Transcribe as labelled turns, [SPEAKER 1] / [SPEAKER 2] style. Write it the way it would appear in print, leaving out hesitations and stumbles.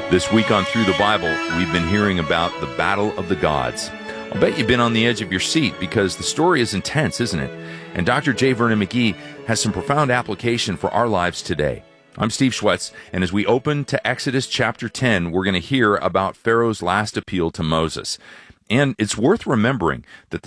[SPEAKER 1] This week on Through the Bible, we've been hearing about the Battle of the Gods. I'll bet you've been on the edge of your seat because the story is intense, isn't it? And Dr. J. Vernon McGee has some profound application for our lives today. I'm Steve Schwetz, and as we open to Exodus chapter 10, we're going to hear about Pharaoh's last appeal to Moses. And it's worth remembering that